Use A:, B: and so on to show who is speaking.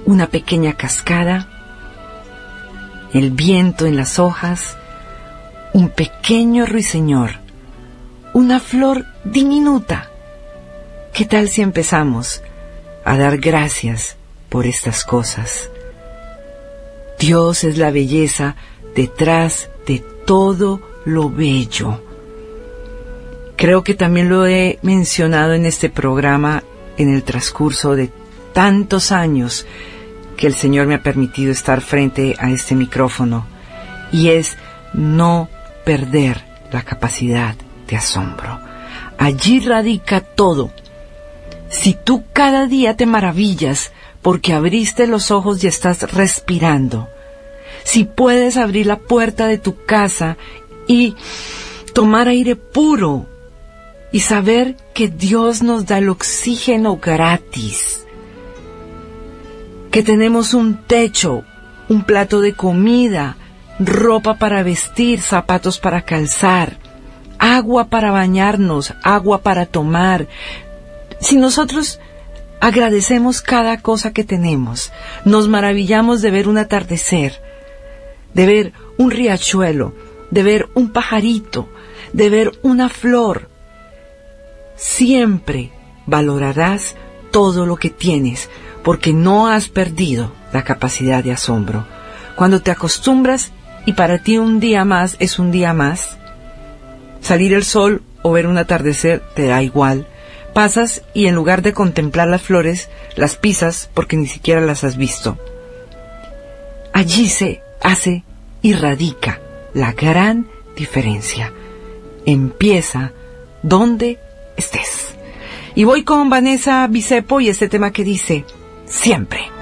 A: una pequeña cascada, el viento en las hojas, un pequeño ruiseñor, una flor diminuta. ¿Qué tal si empezamos a dar gracias por estas cosas? Dios es la belleza detrás de todo lo bello. Creo que también lo he mencionado en este programa en el transcurso de tantos años que el Señor me ha permitido estar frente a este micrófono, y es no perder la capacidad de asombro. Allí radica todo. Si tú cada día te maravillas porque abriste los ojos y estás respirando, si puedes abrir la puerta de tu casa y tomar aire puro y saber que Dios nos da el oxígeno gratis, que tenemos un techo, un plato de comida, ropa para vestir, zapatos para calzar, agua para bañarnos, agua para tomar. Si nosotros agradecemos cada cosa que tenemos, nos maravillamos de ver un atardecer, de ver un riachuelo, de ver un pajarito, de ver una flor, siempre valorarás todo lo que tienes, porque no has perdido la capacidad de asombro. Cuando te acostumbras y para ti un día más es un día más, salir el sol o ver un atardecer te da igual, pasas y en lugar de contemplar las flores, las pisas porque ni siquiera las has visto. Allí se hace y radica la gran diferencia. Empieza donde estés. Y voy con Vanessa Bisepo y este tema que dice: siempre.